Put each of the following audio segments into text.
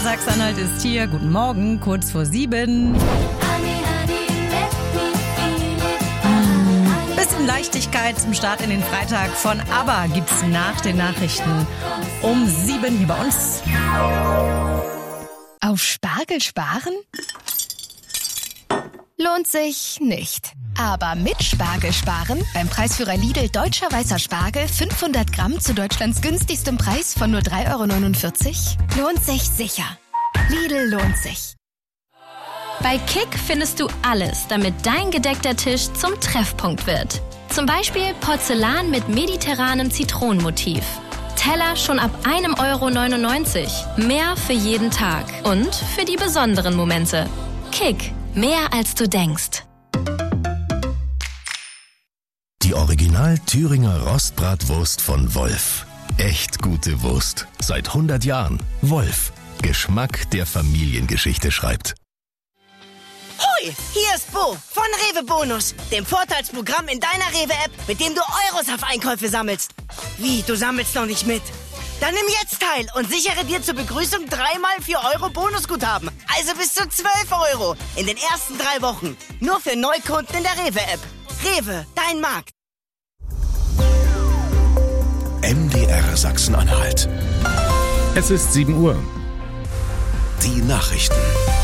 Sachsen-Anhalt ist hier. Guten Morgen, kurz vor 7. Bisschen Leichtigkeit zum Start in den Freitag von ABBA gibt's nach den Nachrichten um 7 hier bei uns. Auf Spargel sparen? Lohnt sich nicht. Aber mit Spargel sparen, beim Preisführer Lidl Deutscher Weißer Spargel 500 Gramm zu Deutschlands günstigstem Preis von nur 3,49 €, lohnt sich sicher. Lidl lohnt sich. Bei Kick findest du alles, damit dein gedeckter Tisch zum Treffpunkt wird. Zum Beispiel Porzellan mit mediterranem Zitronenmotiv. Teller schon ab 1,99 €. Mehr für jeden Tag und für die besonderen Momente. Kick, mehr als du denkst. Die Original Thüringer Rostbratwurst von Wolf. Echt gute Wurst. Seit 100 Jahren. Wolf. Geschmack, der Familiengeschichte schreibt. Hoi, hier ist Bo von Rewe Bonus, dem Vorteilsprogramm in deiner Rewe-App, mit dem du Euros auf Einkäufe sammelst. Wie, du sammelst noch nicht mit? Dann nimm jetzt teil und sichere dir zur Begrüßung 3x 4 € Bonusguthaben. Also bis zu 12 € in den ersten 3 Wochen. Nur für Neukunden in der Rewe-App. Rewe, dein Markt. MDR Sachsen-Anhalt. Es ist 7 Uhr. Die Nachrichten.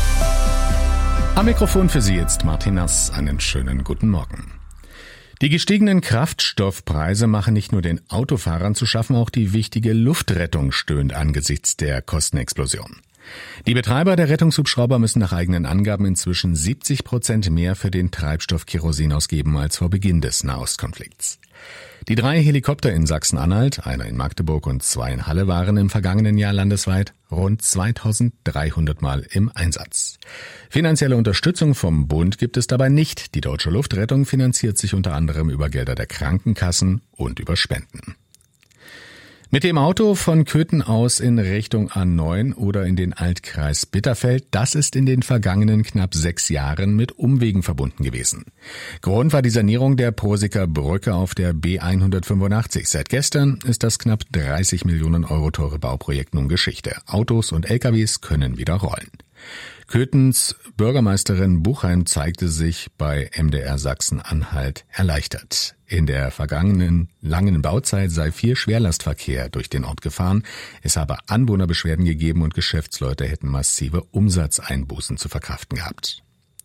Am Mikrofon für Sie jetzt Martin Nass. Einen schönen guten Morgen. Die gestiegenen Kraftstoffpreise machen nicht nur den Autofahrern zu schaffen, auch die wichtige Luftrettung stöhnt angesichts der Kostenexplosion. Die Betreiber der Rettungshubschrauber müssen nach eigenen Angaben inzwischen 70% mehr für den Treibstoff Kerosin ausgeben als vor Beginn des Nahostkonflikts. Die 3 Helikopter in Sachsen-Anhalt, einer in Magdeburg und 2 in Halle, waren im vergangenen Jahr landesweit rund 2300 Mal im Einsatz. Finanzielle Unterstützung vom Bund gibt es dabei nicht. Die Deutsche Luftrettung finanziert sich unter anderem über Gelder der Krankenkassen und über Spenden. Mit dem Auto von Köthen aus in Richtung A9 oder in den Altkreis Bitterfeld, das ist in den vergangenen knapp 6 Jahren mit Umwegen verbunden gewesen. Grund war die Sanierung der Porsiker Brücke auf der B185. Seit gestern ist das knapp 30 Millionen € teure Bauprojekt nun Geschichte. Autos und LKWs können wieder rollen. Köthens Bürgermeisterin Buchheim zeigte sich bei MDR Sachsen-Anhalt erleichtert. In der vergangenen langen Bauzeit sei viel Schwerlastverkehr durch den Ort gefahren. Es habe Anwohnerbeschwerden gegeben und Geschäftsleute hätten massive Umsatzeinbußen zu verkraften gehabt.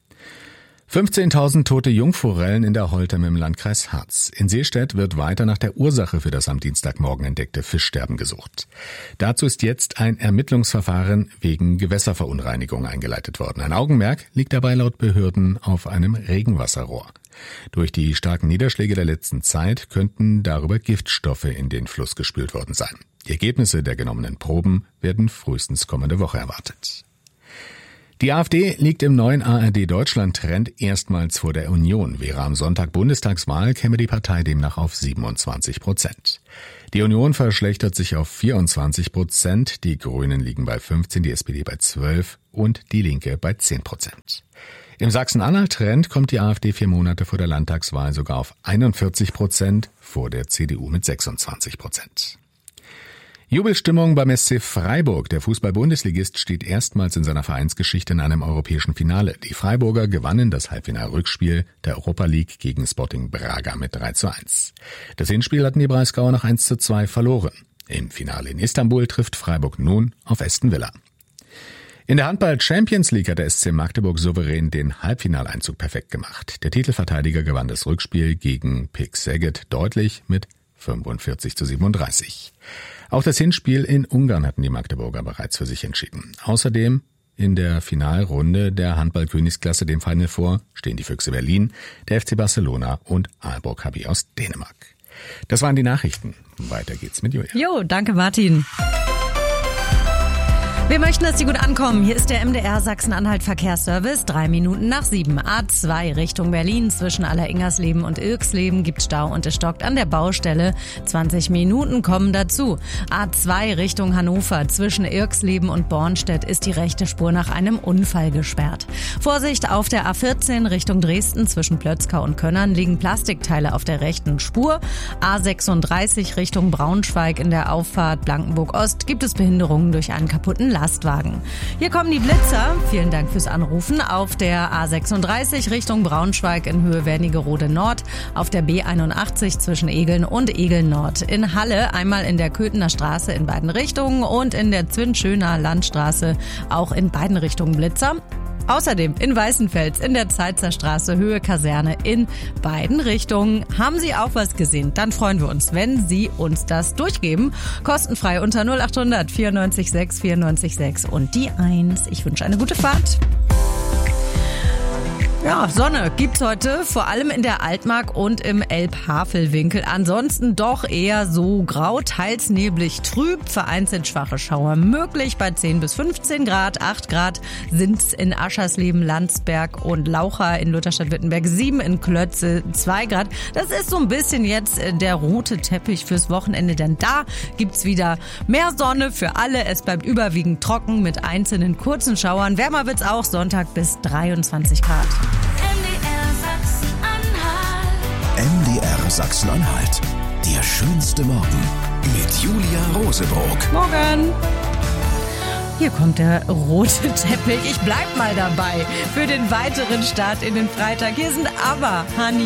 15.000 tote Jungforellen in der Holtem im Landkreis Harz. In Seestädt wird weiter nach der Ursache für das am Dienstagmorgen entdeckte Fischsterben gesucht. Dazu ist jetzt ein Ermittlungsverfahren wegen Gewässerverunreinigung eingeleitet worden. Ein Augenmerk liegt dabei laut Behörden auf einem Regenwasserrohr. Durch die starken Niederschläge der letzten Zeit könnten darüber Giftstoffe in den Fluss gespült worden sein. Die Ergebnisse der genommenen Proben werden frühestens kommende Woche erwartet. Die AfD liegt im neuen ARD-Deutschland-Trend erstmals vor der Union. Wäre am Sonntag Bundestagswahl, käme die Partei demnach auf 27%. Die Union verschlechtert sich auf 24%, die Grünen liegen bei 15%, die SPD bei 12% und die Linke bei 10%. Im Sachsen-Anhalt-Trend kommt die AfD 4 Monate vor der Landtagswahl sogar auf 41%, vor der CDU mit 26%. Jubelstimmung beim SC Freiburg. Der Fußball-Bundesligist steht erstmals in seiner Vereinsgeschichte in einem europäischen Finale. Die Freiburger gewannen das Halbfinal-Rückspiel der Europa League gegen Sporting Braga mit 3:1. Das Hinspiel hatten die Breisgauer nach 1:2 verloren. Im Finale in Istanbul trifft Freiburg nun auf Aston Villa. In der Handball-Champions League hat der SC Magdeburg souverän den Halbfinaleinzug perfekt gemacht. Der Titelverteidiger gewann das Rückspiel gegen Pick Szeged deutlich mit 45:37. Auch das Hinspiel in Ungarn hatten die Magdeburger bereits für sich entschieden. Außerdem in der Finalrunde der Handball-Königsklasse, dem Final Four, stehen die Füchse Berlin, der FC Barcelona und Aalborg HB aus Dänemark. Das waren die Nachrichten. Weiter geht's mit Julia. Jo, danke Martin. Wir möchten, dass Sie gut ankommen. Hier ist der MDR Sachsen-Anhalt Verkehrsservice. 3 Minuten nach 7. A2 Richtung Berlin. Zwischen Alleringersleben und Irksleben gibt Stau und es stockt an der Baustelle. 20 Minuten kommen dazu. A2 Richtung Hannover. Zwischen Irksleben und Bornstedt ist die rechte Spur nach einem Unfall gesperrt. Vorsicht auf der A14 Richtung Dresden. Zwischen Plötzkau und Könnern liegen Plastikteile auf der rechten Spur. A36 Richtung Braunschweig in der Auffahrt Blankenburg Ost gibt es Behinderungen durch einen kaputten Laster. Lastwagen. Hier kommen die Blitzer. Vielen Dank fürs Anrufen. Auf der A36 Richtung Braunschweig in Höhe Wernigerode Nord. Auf der B81 zwischen Egeln und Egeln Nord. In Halle einmal in der Köthener Straße in beiden Richtungen und in der Zwinschöner Landstraße auch in beiden Richtungen Blitzer. Außerdem in Weißenfels in der Zeitzer Straße Höhe Kaserne in beiden Richtungen. Haben Sie auch was gesehen? Dann freuen wir uns, wenn Sie uns das durchgeben. Kostenfrei unter 0800 94 6 94 6 und die 1. Ich wünsche eine gute Fahrt. Ja, Sonne gibt's heute, vor allem in der Altmark und im Elbhavelwinkel. Ansonsten doch eher so grau, teils neblig, trüb, vereinzelt schwache Schauer möglich bei 10 bis 15 Grad. 8 Grad sind's in Aschersleben, Landsberg und Laucha, in Lutherstadt-Wittenberg 7, in Klötze 2 Grad. Das ist so ein bisschen jetzt der rote Teppich fürs Wochenende, denn da gibt's wieder mehr Sonne für alle. Es bleibt überwiegend trocken mit einzelnen kurzen Schauern. Wärmer wird's auch, Sonntag bis 23 Grad. MDR Sachsen-Anhalt. Der schönste Morgen mit Julia Rosebroock. Morgen. Hier kommt der rote Teppich. Ich bleib mal dabei für den weiteren Start in den Freitag. Hier sind aber Hani